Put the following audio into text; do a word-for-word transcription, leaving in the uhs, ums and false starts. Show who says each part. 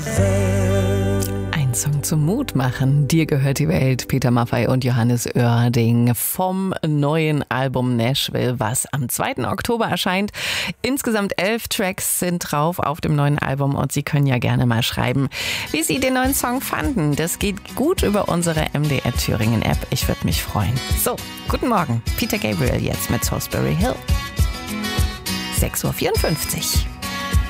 Speaker 1: Ein Song zum Mut machen. Dir gehört die Welt. Peter Maffay und Johannes Oerding vom neuen Album Nashville, was am zweiten Oktober erscheint. Insgesamt elf Tracks sind drauf auf dem neuen Album und Sie können ja gerne mal schreiben, wie Sie den neuen Song fanden. Das geht gut über unsere M D R Thüringen App. Ich würde mich freuen. So, guten Morgen. Peter Gabriel jetzt mit Salisbury Hill. sechs Uhr vierundfünfzig.